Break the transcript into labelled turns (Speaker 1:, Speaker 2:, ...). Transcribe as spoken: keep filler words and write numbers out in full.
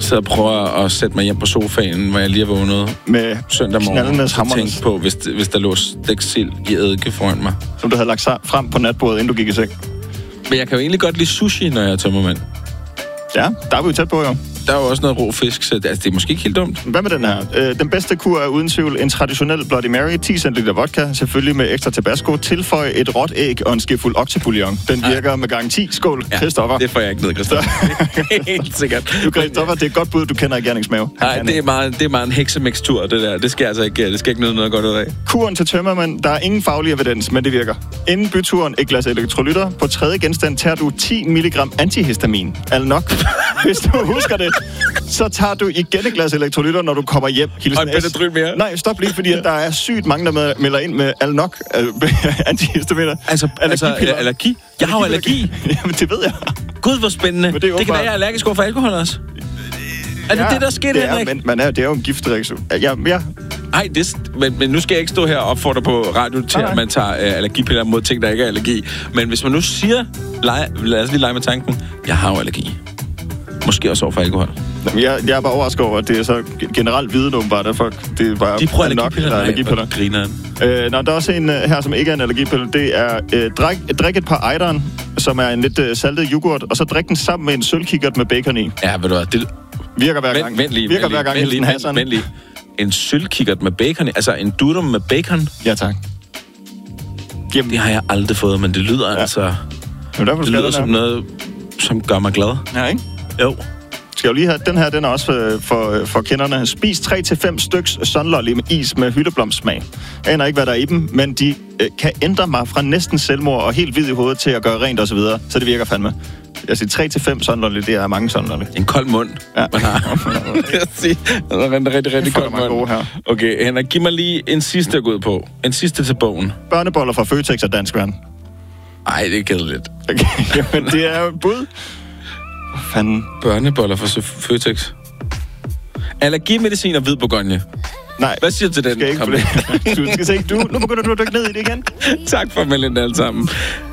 Speaker 1: sidder og prøver at sætte mig hjem på sofaen, hvor jeg lige er vågnet
Speaker 2: med
Speaker 1: søndag morgen, og tænkte på, hvis, hvis der lå stæksild i eddike foran mig.
Speaker 2: Som du havde lagt frem på natbordet, inden du gik i seng.
Speaker 1: Men jeg kan jo egentlig godt lide sushi, når jeg er tømmermand.
Speaker 2: Ja, der er vi jo tæt på, jo.
Speaker 1: Der er jo også noget rå fisk, så det, altså, det er måske ikke helt dumt.
Speaker 2: Hvad med den her? Øh, den bedste kur er uden tvivl en traditionel Bloody Mary, ti centiliter vodka, selvfølgelig med ekstra tabasco, tilføj et råt æg og en skefuld oksebouillon. Den virker Ej. med garanti. Skål,
Speaker 1: ja,
Speaker 2: Christoffer.
Speaker 1: Det får jeg ikke ned, Christoffer. Helt sikkert.
Speaker 2: Du, Christoffer, det er et godt bud, du kender i gerningsmave.
Speaker 1: Nej, det er, meget, det er meget en heksemixtur, det der. Det skal altså ikke, det skal ikke noget, noget godt ud af.
Speaker 2: Kuren til tømmermand, der er ingen faglig evidens, men det virker. Inden byturen et glas elektrolytter. På tredje genstand tager du ti milligram antihistamin. Al nok. Hvis du husker det, så tager du igen et glas elektrolytter, når du kommer hjem.
Speaker 1: Og en Benadryl mere?
Speaker 2: Nej, stop lige, fordi der er sygt mange, der melder ind med Alnok, antihistaminer.
Speaker 1: Altså, altså allergi? Jeg har jo allergi.
Speaker 2: Jamen, det ved jeg.
Speaker 1: Gud, hvor spændende. Det, det kan være, jeg er allergisk over for alkohol også. Er det ja, det, der sker,
Speaker 2: det er, men man er, det er jo en giftreaktion. Ja, ja.
Speaker 1: Ej, det, men, men nu skal jeg ikke stå her og opfordre på radio til, at man tager øh, allergipiller mod ting, der ikke er allergi. Men hvis man nu siger, lege, lad os lige lege med tanken, jeg har jo allergi. Måske også over for alkohol.
Speaker 2: Jamen, jeg, jeg er bare overrasket over, at det er så generelt viden åbenbart, at folk... Det er bare
Speaker 1: de prøver
Speaker 2: allergipiller.
Speaker 1: Nej, allergipiller. Griner.
Speaker 2: Øh, nå, der er også en uh, her, som ikke er en allergipille. Det er øh, drik, drik et par Ejderen, som er en lidt uh, saltet yoghurt, og så drik den sammen med en sølvkikkert med bacon i.
Speaker 1: Ja, ved du hvad, det...
Speaker 2: Virker hver gang.
Speaker 1: Vent lige,
Speaker 2: Virker hver gang,
Speaker 1: vent lige, vent, vent lige. En sølvkikkert med bacon i? Altså en durum med bacon?
Speaker 2: Ja, tak.
Speaker 1: Jamen, det har jeg aldrig fået, men det lyder ja. altså...
Speaker 2: Jamen, derfor,
Speaker 1: det lyder som noget, som gør mig glad.
Speaker 2: Ja, ikke?
Speaker 1: Jo.
Speaker 2: Skal jo lige have, den her, den er også for, for, for kenderne. Spis tre til fem styks sunlolly med is med hyldeblomsmag. Jeg aner ikke, hvad der er i dem, men de øh, kan ændre mig fra næsten selvmord og helt hvid i hovedet til at gøre rent og så videre. Så det virker fandme. Jeg siger tre til fem sunlolly, det er mange sunlolly.
Speaker 1: En kold mund.
Speaker 2: Ja.
Speaker 1: Man har. Jeg siger, det er en rigtig, rigtig kold mund.
Speaker 2: Gode her.
Speaker 1: Okay, Henrik, giv mig lige en sidste at gå ud på. En sidste til bogen.
Speaker 2: Børneboller fra Føtex og Dansk Vand.
Speaker 1: Ej, det er kedeligt.
Speaker 2: Okay, jamen det er jo et bud. Hvor fanden?
Speaker 1: Børneboller fra Føtex. Allergimedicin og hvid bourgogne.
Speaker 2: Nej.
Speaker 1: Hvad siger du til den?
Speaker 2: Skal ikke, du skal se, du, nu begynder du at dykke ned i det igen.
Speaker 1: Tak for at melde ind alle sammen.